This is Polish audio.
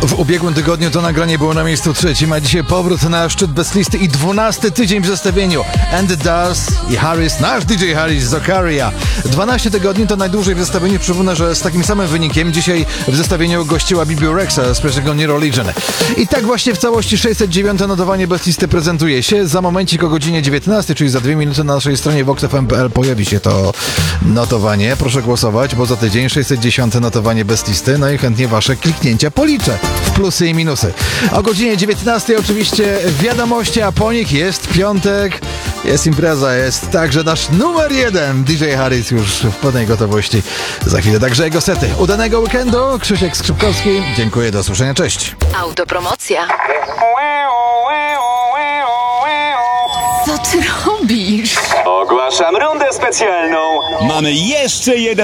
W ubiegłym tygodniu to nagranie było na miejscu 3, a dzisiaj powrót na szczyt bez listy i 12 tydzień w zestawieniu. Andy Dust i Harris, nasz DJ Harris z Okaria. 12 tygodni to najdłużej w zestawieniu. Przypomnę, że z takim samym wynikiem dzisiaj w zestawieniu gościła Bibi Rexha z pierwszego New Religion. I tak właśnie w całości 609 notowanie bez listy prezentuje się. Za momencik o godzinie 19, czyli za 2 minuty na naszej stronie voxfm.pl pojawi się to notowanie. Proszę głosować, bo za tydzień 610 notowanie bez listy. No i chętnie wasze kliknięcia policzę w plusy i minusy. O godzinie 19 oczywiście wiadomości, a po nich jest piątek, jest impreza, jest także nasz numer 1 DJ Harris już w pełnej gotowości. Za chwilę także jego sety. Udanego weekendu, Krzysiek Skrzypkowski. Dziękuję, do usłyszenia, cześć. Autopromocja. Co ty robisz? Ogłaszam rundę specjalną. Mamy jeszcze jeden